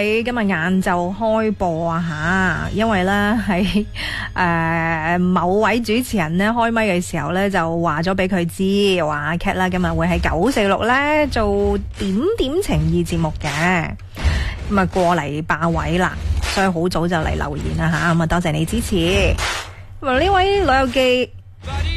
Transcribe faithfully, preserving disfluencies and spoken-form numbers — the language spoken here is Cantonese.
你今日晏晝開播啊吓，因為咧喺誒某位主持人咧開咪嘅時候咧就話咗俾佢知，話阿 Cat 啦今日會喺九四六咧做點點情意節目嘅，咁啊過嚟霸位啦，所以好早就嚟留言啦吓，咁啊多謝你支持。咁啊呢位老友記。